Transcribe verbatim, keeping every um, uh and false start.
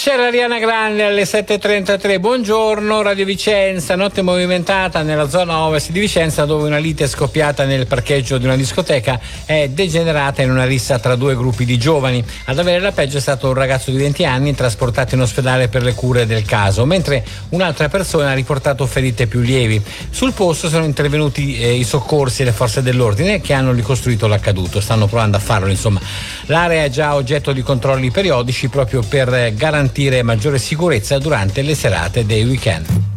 C'era Ariana Grande alle sette e trentatré. Buongiorno Radio Vicenza. Notte movimentata nella zona ovest di Vicenza, dove una lite scoppiata nel parcheggio di una discoteca è degenerata in una rissa tra due gruppi di giovani. Ad avere la peggio è stato un ragazzo di venti anni trasportato in ospedale per le cure del caso, mentre un'altra persona ha riportato ferite più lievi. Sul posto sono intervenuti eh, i soccorsi e le forze dell'ordine, che hanno ricostruito l'accaduto. Stanno provando a farlo, insomma. L'area è già oggetto di controlli periodici proprio per garantire maggiore sicurezza durante le serate dei weekend.